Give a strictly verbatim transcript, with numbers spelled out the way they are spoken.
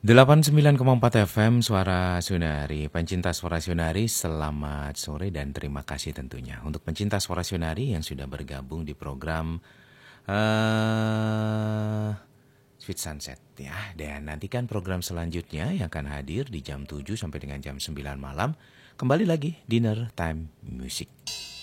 delapan puluh sembilan koma empat F M Suara Sunari. Pencinta Suara Sunari, selamat sore dan terima kasih tentunya untuk pencinta Suara Sunari yang sudah bergabung di program uh, Sweet Sunset ya. Dan nantikan program selanjutnya yang akan hadir di jam tujuh sampai dengan jam sembilan malam. Kembali lagi Dinner Time Music.